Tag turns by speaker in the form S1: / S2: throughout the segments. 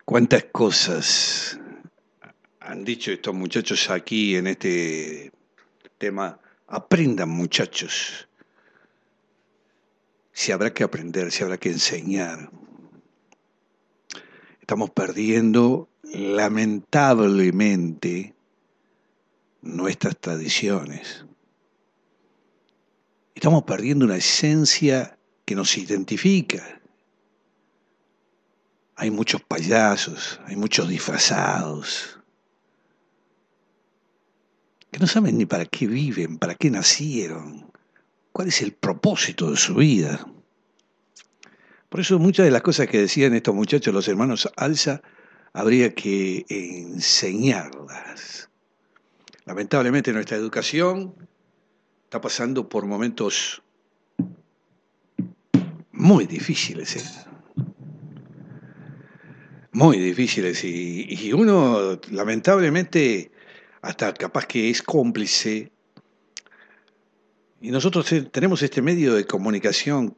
S1: ¿Cuántas cosas han dicho estos muchachos aquí en este tema? Aprendan, muchachos. Si habrá que aprender, si habrá que enseñar. Estamos perdiendo, lamentablemente, nuestras tradiciones. Estamos perdiendo una esencia que nos identifica. Hay muchos payasos, hay muchos disfrazados, que no saben ni para qué viven, para qué nacieron, cuál es el propósito de su vida. Por eso muchas de las cosas que decían estos muchachos, los hermanos Alza, habría que enseñarlas. Lamentablemente nuestra educación está pasando por momentos muy difíciles, muy difíciles, y uno lamentablemente hasta capaz que es cómplice, y nosotros tenemos este medio de comunicación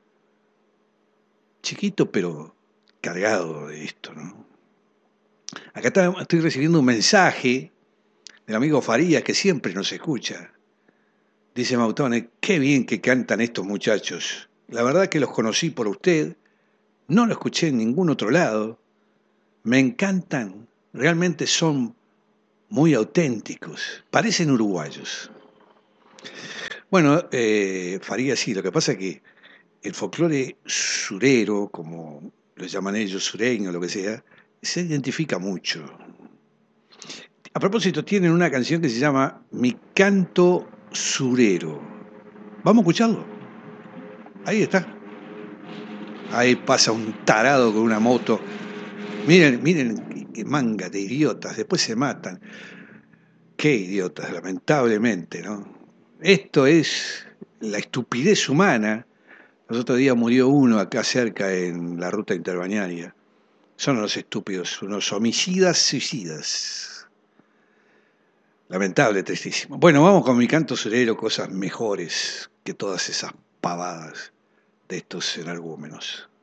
S1: chiquito pero cargado de esto, ¿no? Acá estoy recibiendo un mensaje del amigo Farías, que siempre nos escucha. Dice Mautone, qué bien que cantan estos muchachos. La verdad que los conocí por usted, no lo escuché en ningún otro lado. Me encantan, realmente son muy auténticos, parecen uruguayos. Bueno, Farías sí, lo que pasa es que el folclore surero, como lo llaman ellos, sureño, lo que sea, se identifica mucho. A propósito, tienen una canción que se llama Mi Canto Surero. Vamos a escucharlo. Ahí está. Ahí pasa un tarado con una moto. Miren, miren qué manga de idiotas. Después se matan. Qué idiotas, lamentablemente, ¿no? Esto es la estupidez humana. Los otros días murió uno acá cerca en la ruta interbañaria. Son unos estúpidos, unos homicidas suicidas. Lamentable, tristísimo. Bueno, vamos con Mi Canto Surero, cosas mejores que todas esas pavadas de estos energúmenos.